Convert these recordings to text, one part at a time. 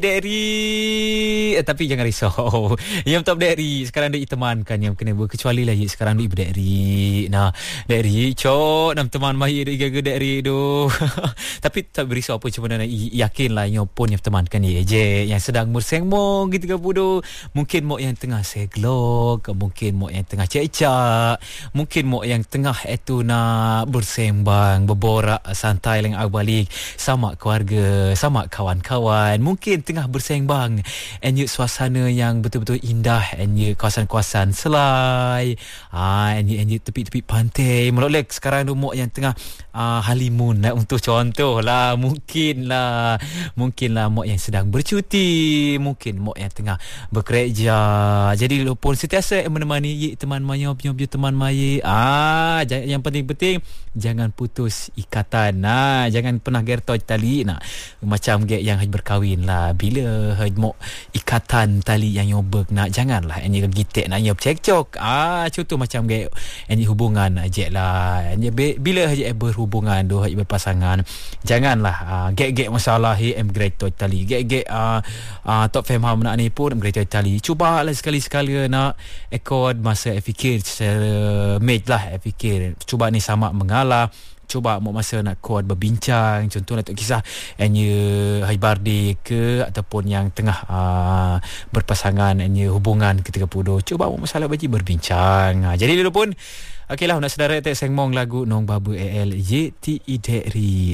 Dari tapi jangan risau. Yang top dari sekarang dia temankan yang kena berkecuali lah sekarang dia ibu dari. Nah, dari cok nam teman mai dia gaga dari tu. Tapi tak berisau apa cuma nak yakinlah yang pun yang temankan dia je yang sedang bersengmong gitu ke bodoh. Mungkin mak yang tengah seglok, mungkin mak yang tengah cecak, mungkin mak yang tengah itu nak bersembang, berborak santai dengan balik sama keluarga, sama kawan-kawan. Mungkin tengah bersembang and suasana yang betul-betul indah and kawasan-kawasan selai and tepi-tepi pantai melolek sekarang tu mak yang tengah honeymoon lah untuk contoh lah mungkin lah mak yang sedang bercuti, mungkin mak yang tengah bekerja. Jadi pun sentiasa menemani teman maya punya teman maya. Yang penting-penting jangan putus ikatan. Jangan pernah gertoj tali macam yang berkahwin lah bila mau ikatan tali yang nyobek janganlah ini gitek nak nyop cekcok. Contoh macam ini hubungan aje lah bila aje berhubungan doh berpasangan janganlah gek masalah gertoj tali tak faham nak ni pun gertoj tali. Cubalah sekali-sekala nak ekod masa fikir secara mate lah fikir cuba ni sama mengalah. Cuba mau masa nak kuat berbincang, contoh nak kisah hai birthday ke ataupun yang tengah berpasangan hubungan ketika pudo. Cuba mau masalah bagi berbincang. Jadi dulu pun okeylah nak saudara tak sengmong lagu Nong Babu AL YTI Deri.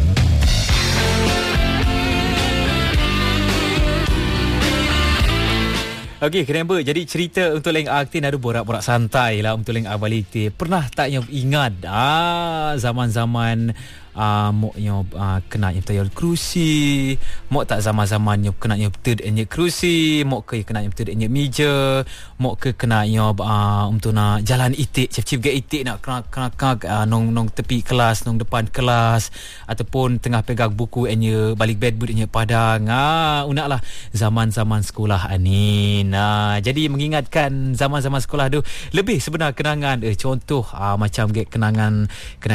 Okey, kenapa? Jadi cerita untuk leng aktin ada borak-borak santai lah untuk leng balik ti. Pernah tak yang ingat zaman-zaman mok nyo kena yang tayar kerusi, mok tak zaman-zaman nyo kena yang ted enye kerusi, mok ke kena yang ted enye meja, mok ke kena nyo untuk nak jalan itik, cip-cip ge itik nak kena nong tepi kelas, nong depan kelas ataupun tengah pegang buku enye balik bed enye padang. Unaklah zaman-zaman sekolah ani. Jadi mengingatkan zaman-zaman sekolah tu lebih sebenar kenangan contoh macam kenangan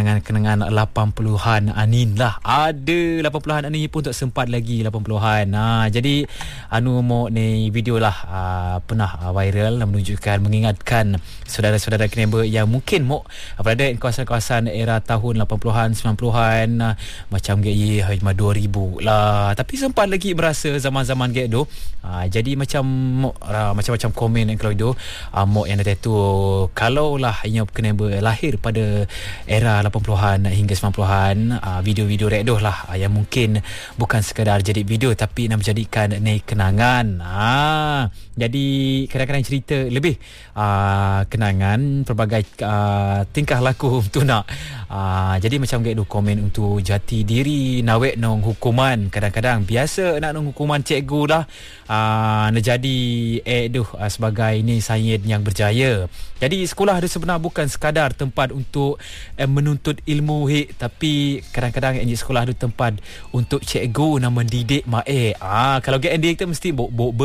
80-an anin lah. Ada 80-an anin pun tak sempat lagi 80-an. Jadi mau ni video lah pernah viral menunjukkan mengingatkan saudara-saudara keneba yang mungkin mau berada di kawasan-kawasan era tahun 80-an 90-an macam 2000 lah tapi sempat lagi berasa zaman-zaman tu. Jadi macam-macam komen yang kalau itu mok yang ada tu kalau lah yang keneba lahir pada era 80-an hingga 90-an video-video redoh lah yang mungkin bukan sekadar jadi video tapi nak menjadikan kenangan. Jadi kadang-kadang cerita lebih kenangan pelbagai tingkah laku untuk nak jadi macam gitu komen untuk jati diri nawek nong hukuman. Kadang-kadang biasa nak nong hukuman cikgu lah nak jadi sebagai ni sains yang berjaya. Jadi sekolah ada sebenar bukan sekadar tempat untuk menuntut ilmu tapi kadang-kadang sekolah ada tempat untuk cikgu nak mendidik kalau dia kita mesti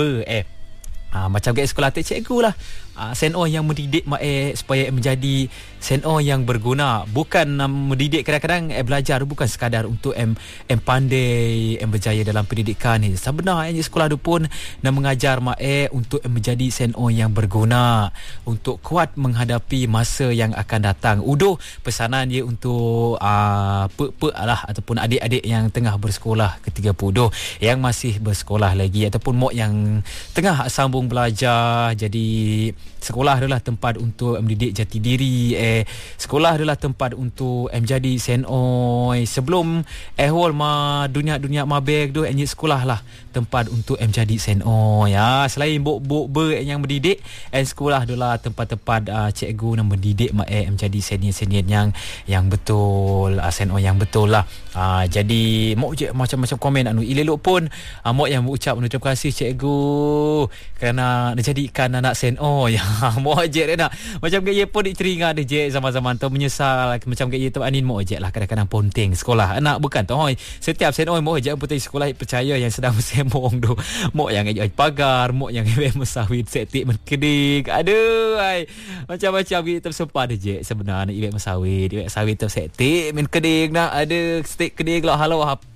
macam sekolah cikgu lah seno yang mendidik supaya menjadi seno yang berguna, bukan mendidik kadang-kadang belajar bukan sekadar untuk pandai berjaya dalam pendidikan ni. Sebenarnya sekolah tu pun nak mengajar untuk menjadi seno yang berguna untuk kuat menghadapi masa yang akan datang. Pesanan dia untuk lah ataupun adik-adik yang tengah bersekolah ketika pudoh yang masih bersekolah lagi ataupun mak yang tengah sambung belajar. Jadi sekolah adalah tempat untuk mendidik jati diri. Sekolah adalah tempat untuk menjadi senoi sebelum dunia mabek tu sekolah lah tempat untuk menjadi senoi. Selain bok yang mendidik sekolah adalah tempat-tempat cikgu yang mendidik menjadi senior-senior yang betul, senoi yang betul lah. Jadi macam-macam komen elok pun mak yang mengucap terima kasih cikgu kerana dijadikan anak senoi. Mau je nak macam gaya pun diteringat je zaman-zaman tu menyesal macam gaya tu anin mau je lah kadang-kadang ponting sekolah anak bukan tu setiap senoi mau je putih sekolah percaya yang sedang semong tu mau yang aj pagar mau yang mesawit setik menkedik macam-macam gitu sempat je sebenarnya ibek mesawit tu setik menkedik nak ada setik kedik lah halau